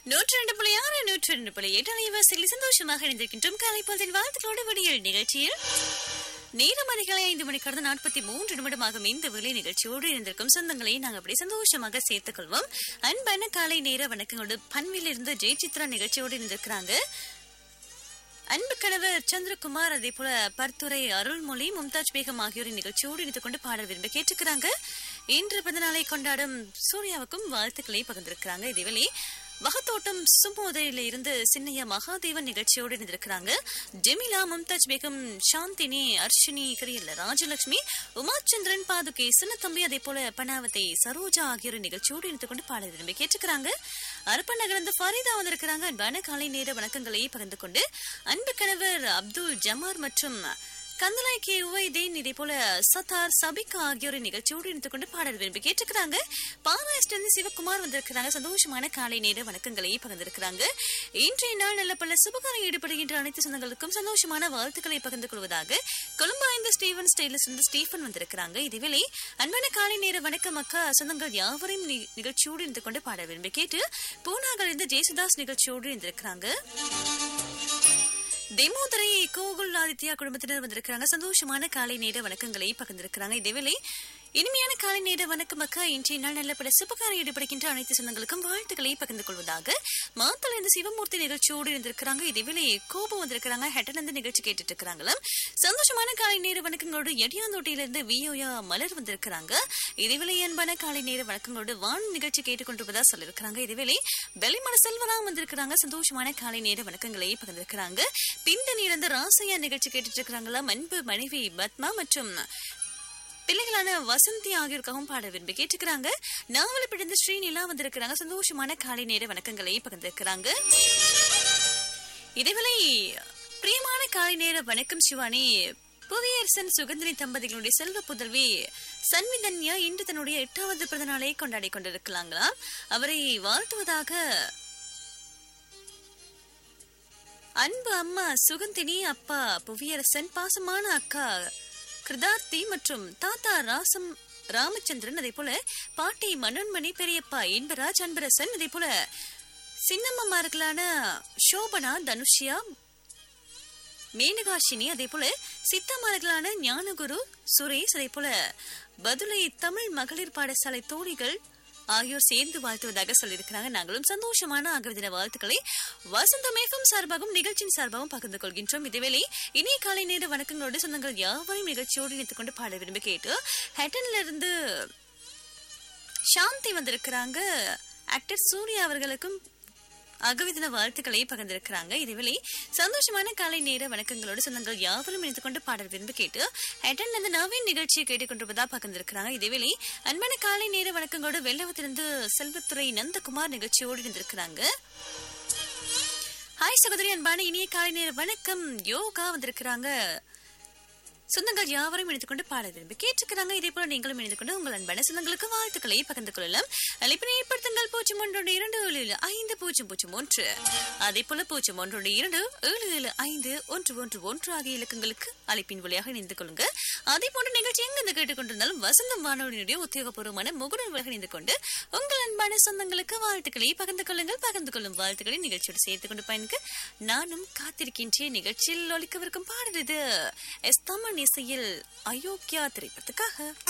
102.6 102.8 அலைவரிசையில் சந்தோஷமாக இணைந்திருக்கின்றோம். காலைப்பொழுதின் வாழ்த்துக்களோடு விடியல் நிகழ்ச்சியில் நேரம் அதிகாலை 5 மணி கடந்த 43 நிமிடமாகும் இந்த வேலை நிகழ்ச்சியோடு இருந்திருக்கும் சொந்தங்களை நாங்கள் அப்படி சந்தோஷமாக சேர்த்துக் கொள்வோம். அன்பான காலை நேர வணக்கங்களோடு பண்பில் இருந்து ஜெயசித்ரா நிகழ்ச்சியோடு இருந்திருக்கிறாங்க. அன்பு கணவர் சந்திரகுமார், அதே போல பர்துரை அருள்மொழி, மும்தாஜ் பேகம் ஆகியோரின் நிகழ்ச்சியோடு இணைந்து கொண்டு பாடல் விரும்பி கேட்டுக்கிறாங்க. இன்று பிறந்தநாளை கொண்டாடும் சூர்யாவுக்கும் வாழ்த்துக்களை பகிர்ந்திருக்கிறாங்க. இதேவேளை வகத்தோட்டம் சுமோதையில இருந்து சின்னையா மகாதேவன் நிகழ்ச்சியோடு இருந்திருக்கிறாங்க. ஜெமிலா, மும்தாஜ் பேகம், சாந்தினி, அர்ஷினி, கரியல்ல ராஜலட்சுமி, உமாச்சந்திரன், பாதுகை, சின்னத்தம்பி, அதே போல பனாவத்தை சரோஜா ஆகியோர் நிகழ்ச்சியோடு இணைந்து கொண்டு பாடல் விரும்பி கேட்டுக்கிறாங்க. அரப்ப நகர்ந்து ஃபரிதா வந்திருக்கிறாங்க. அன்பான காலை நேர வணக்கங்களை பகிர்ந்து கொண்டு அன்பு கணவர் அப்துல் ஜமார் மற்றும் கந்தலாய் கே உவைதேன், இதே போல சத்தார் சபிகா ஆகியோர் நிகழ்ச்சியோடு இணைந்து கொண்டு பாடல் விரும்பி கேட்டுக்கிறாங்க. பாராஸ்ட் சிவகுமார் வந்திருக்கிறாங்க. சந்தோஷமான காலை நேர வணக்கங்களை பகிர்ந்திருக்கிறாங்க. இன்றைய நாள் நல்ல பல சுபகாரம் ஈடுபடுகின்ற அனைத்து சொந்தங்களுக்கும் சந்தோஷமான வாழ்த்துக்களை பகிர்ந்து கொள்வதாக கொழும்பு 5 ஸ்டீவன் ஸ்டைலஸ் ஸ்டீஃபன் வந்திருக்கிறாங்க. இதேவேளை அன்பான காலை நேர வணக்கம் அக்கா, சொந்தங்கள் யாவரையும் நிகழ்ச்சியோடு இணைந்து கொண்டு பாடல் விரும்பி கேட்டு பூனாகள் இருந்து ஜெயசுதாஸ் நிகழ்ச்சியோடு இருந்திருக்கிறாங்க. தெமோதரை கோகுல் ஆதித்யா குடும்பத்தினர் வந்திருக்கிறாங்க. சந்தோஷமான காலை நேர வணக்கங்களை பகிர்ந்திருக்கிறாங்க. இதேவேளை இனிமையான காலை நேர வணக்கம் அக்கா, இன்றைய நாள் நல்ல பல சுபகாரம் ஈடுபடுகின்ற அனைத்து சொந்தங்களுக்கும் வாழ்த்துக்களை பகிர்ந்து கொள்வதாக மாத்தல இருந்து சிவமூர்த்தி நிகழ்ச்சியோடு இருந்திருக்கிறாங்க. இதேவேளை கோபம் வந்திருக்கிறாங்க. ஹெட்டனந்து நிகழ்ச்சி கேட்டுட்டு இருக்கிறாங்களாம். சந்தோஷமான காலை நேர வணக்கங்களோடு எடியாந்தோட்டியிலிருந்து வியோயா மலர் வந்திருக்கிறாங்க. இதேவேளை அன்பான காலை நேர வணக்கங்களோடு வான் நிகழ்ச்சி கேட்டுக்கொண்டிருப்பதா சொல்லிருக்கிறாங்க. இதேவேளை வெளிமட செல்வராம் வந்திருக்கிறாங்க. சந்தோஷமான காலை நேர வணக்கங்களை பகிர்ந்திருக்கிறாங்க. பின்னணி இருந்து ராசையா நிகழ்ச்சி கேட்டுட்டு இருக்கிறாங்களா. அன்பு மனைவி பத்மா மற்றும் பிள்ளைகளான வசந்தி ஆகியோருக்காகவும் பாட விரும்பி கேட்டுக்கிறாங்க. நாவல பிடிந்த ஸ்ரீநிலா வந்திருக்கிறாங்க. சந்தோஷமான காலை நேர வணக்கங்களை பகிர்ந்திருக்கிறாங்க. இதேவேளை பிரியமான காலை நேர வணக்கம் சிவானி, புவியரசன் சுகந்திரி தம்பதிகளுடைய செல்வ புதல்வி சன்விதன்யா இன்று தன்னுடைய 8வது பிறந்த நாளை கொண்டாடி கொண்டிருக்கலாங்களா. அவரை வாழ்த்துவதாக அன்பு அம்மா சுகந்தினி, அப்பா புவியரசன், பாசமான அக்கா கிருதார்த்தி மற்றும் தாத்தா ராமச்சந்திரன், அதே போல பாட்டி மனோன்மணி, பெரியப்பா இன்பராஜ், அன்பரசன், அதே போல சின்னம்மார்களான சோபனா, தனுஷியா, மேனகாஷினி, அதே போல சித்தமார்களான ஞானகுரு, சுரேஷ், அதே போல பதுளை தமிழ் மகளிர் பாடசாலை தோழிகள் ஆகியோர் சேர்ந்து வாழ்த்துவதாக சொல்லியிருக்கிறாங்க. நாங்களும் சந்தோஷமான ஆகவிதின வாழ்த்துக்களை வசந்தமேகம் சார்பாகவும் நிகழ்ச்சியின் சார்பாகவும் பகிர்ந்து கொள்கின்றோம். இதேவேளை இனிய காலை நேர வணக்கங்களோடு சொந்தங்கள் யாவரையும் நிகழ்ச்சியோடு இணைத்துக் கொண்டு பாட விரும்பி கேட்டு ஹெட்டன்ல இருந்து சாந்தி வந்திருக்கிறாங்க. ஆக்டர் சூர்யா அவர்களுக்கும் அகவிதின வாழ்த்துக்களை பகிர்ந்திருக்கிறாங்க. இதேவேளை சந்தோஷமான காலை நேர வணக்கங்களோடு சொந்தங்கள் யாவரும் இணைத்துக் கொண்டு பாடல் விரும்பி கேட்டு ஹெட்டன்ல இருந்து நவீன் நிகழ்ச்சியை கேட்டுக்கொண்டிருப்பதா பகிர்ந்திருக்கிறாங்க. இதேவேளை அன்பான காலை நேர வணக்கங்களோடு வெள்ளவத்திலிருந்து செல்வத்துறை நந்தகுமார் நிகழ்ச்சியோடு இருந்திருக்கிறாங்க. ஹாய் சகோதரி, அன்பான இனிய காலை நேர வணக்கம் யோகா வந்திருக்கிறாங்க. சொந்தங்கள் யாவரும் இணைத்துக் கொண்டு பாட விரும்பி கேட்டுக்கிறாங்க. இதே போல நீங்களும் இணைந்து கொண்டு உங்கள் அன்பான சொந்தங்களுக்கு வாழ்த்துக்களை பகிர்ந்து கொள்ளலாம். அழைப்பினை ஏற்படுத்துங்கள் 0112250001, அதே போல 0112775111 ஆகிய இலக்கங்களுக்கு அழைப்பின் வழியாக இணைந்து கொள்ளுங்க. அதே போன்ற நிகழ்ச்சி எங்கிருந்து கேட்டுக்கொண்டிருந்தாலும் வசந்தம் வானொலியினுடைய உத்தியோகபூர்வமான முகநூல் வழியாக இணைந்து கொண்டு உங்கள் அன்பான சொந்தங்களுக்கு வாழ்த்துக்களை பகிர்ந்து கொள்ளுங்கள். பகிர்ந்து கொள்ளும் வாழ்த்துக்களை நிகழ்ச்சியோடு சேர்த்துக் கொண்டு பயணிக்க நானும் காத்திருக்கின்றேன். நிகழ்ச்சியில் ஒலிக்கவிருக்கும் பாடல் இது எஸ் தமன் இசையில் அயோக்கியா திரைப்படத்துக்காக.